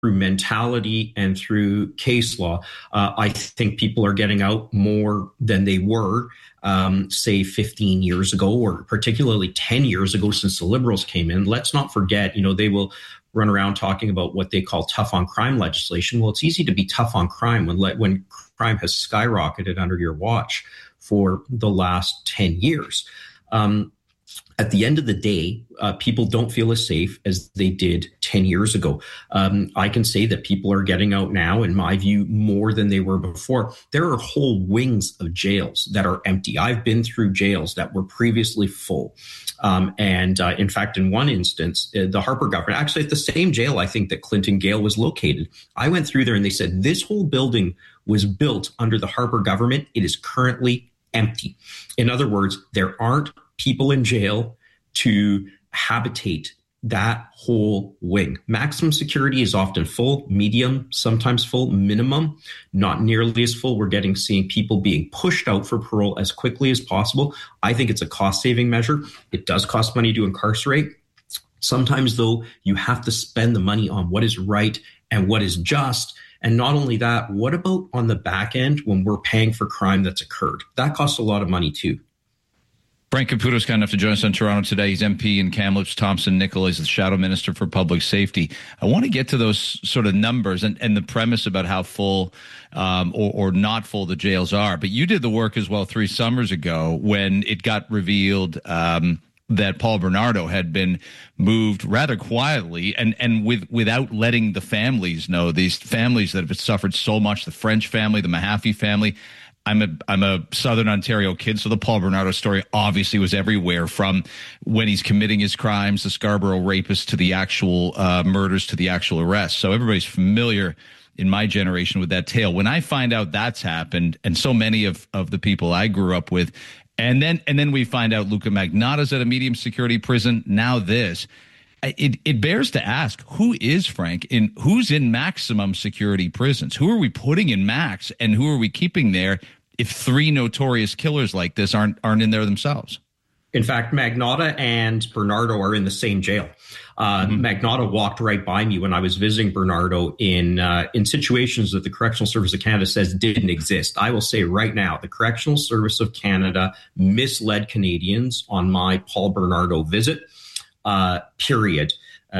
mentality and through case law, I think people are getting out more than they were, say, 15 years ago, or particularly 10 years ago since the Liberals came in. Let's not forget, they will run around talking about what they call tough on crime legislation. Well, it's easy to be tough on crime when crime has skyrocketed under your watch for the last 10 years. At the end of the day, people don't feel as safe as they did 10 years ago. I can say that people are getting out now, in my view, more than they were before. There are whole wings of jails that are empty. I've been through jails that were previously full. In fact, in one instance, the Harper government, actually at the same jail, I think that Clinton Gael was located. I went through there and they said, this whole building was built under the Harper government. It is currently empty. In other words, there aren't people in jail to habitate that whole wing. Maximum security is often full, medium, sometimes full, minimum, not nearly as full. We're seeing people being pushed out for parole as quickly as possible. I think it's a cost-saving measure. It does cost money to incarcerate. Sometimes, though, you have to spend the money on what is right and what is just. And not only that, what about on the back end when we're paying for crime that's occurred? That costs a lot of money, too. Frank Caputo is kind enough to join us on Toronto today. He's MP in Kamloops. Thompson Nicol is the Shadow Minister for Public Safety. I want to get to those sort of numbers and the premise about how full or not full the jails are. But you did the work as well 3 summers ago when it got revealed that Paul Bernardo had been moved rather quietly and without letting the families know, these families that have suffered so much, the French family, the Mahaffey family. I'm a Southern Ontario kid, so the Paul Bernardo story obviously was everywhere, from when he's committing his crimes, the Scarborough rapist, to the actual murders, to the actual arrests. So everybody's familiar in my generation with that tale. When I find out that's happened, and so many of the people I grew up with, and then we find out Luca Magnotta's at a medium security prison, now this. It bears to ask, who's in maximum security prisons? Who are we putting in max, and who are we keeping there if 3 notorious killers like this aren't in there themselves? In fact, Magnotta and Bernardo are in the same jail. Magnotta walked right by me when I was visiting Bernardo in situations that the Correctional Service of Canada says didn't exist. I will say right now, the Correctional Service of Canada misled Canadians on my Paul Bernardo visit. Period.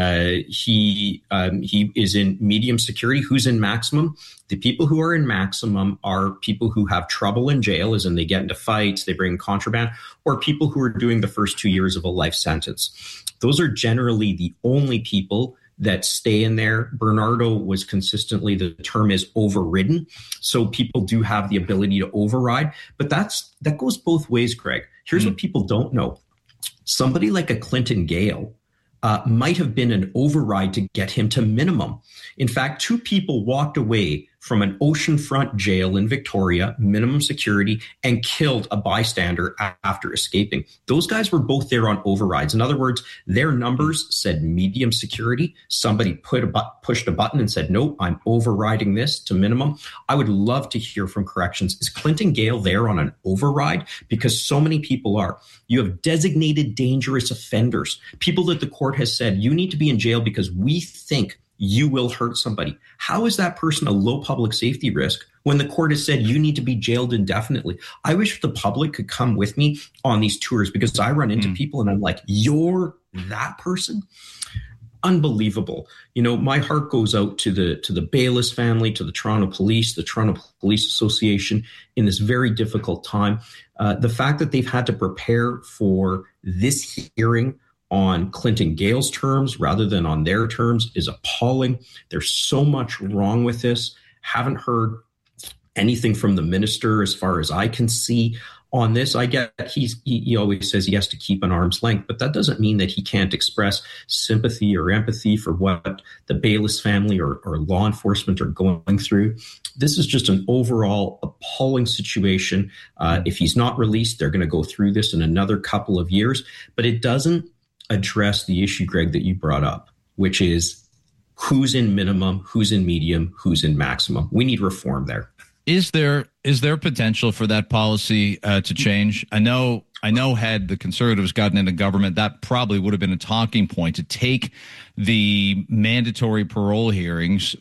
He is in medium security. Who's in maximum? The people who are in maximum are people who have trouble in jail, as in they get into fights, they bring contraband, or people who are doing the first 2 years of a life sentence. Those are generally the only people that stay in there. Bernardo was consistently, the term is overridden. So people do have the ability to override, but that goes both ways, Greg. Here's what people don't know. Somebody like a Clinton Gael might have been an override to get him to minimum. In fact, 2 people walked away from an oceanfront jail in Victoria, minimum security, and killed a bystander after escaping. Those guys were both there on overrides. In other words, their numbers said medium security. Somebody pushed a button and said, nope, I'm overriding this to minimum. I would love to hear from corrections. Is Clinton Gael there on an override? Because so many people are. You have designated dangerous offenders, people that the court has said, you need to be in jail because we think you will hurt somebody. How is that person a low public safety risk when the court has said you need to be jailed indefinitely? I wish the public could come with me on these tours, because I run into people and I'm like, you're that person? Unbelievable. My heart goes out to the Bayliss family, to the Toronto Police Association in this very difficult time. The fact that they've had to prepare for this hearing on Clinton Gael's terms rather than on their terms is appalling. There's so much wrong with this. Haven't heard anything from the minister as far as I can see on this. I get he always says he has to keep an arm's length, but that doesn't mean that he can't express sympathy or empathy for what the Bayliss family or law enforcement are going through. This is just an overall appalling situation. If he's not released, they're going to go through this in another couple of years, but it doesn't address the issue, Greg, that you brought up, which is who's in minimum, who's in medium, who's in maximum. We need reform there. Is there potential for that policy to change? I know I know had the Conservatives gotten into government, that probably would have been a talking point to take the mandatory parole hearings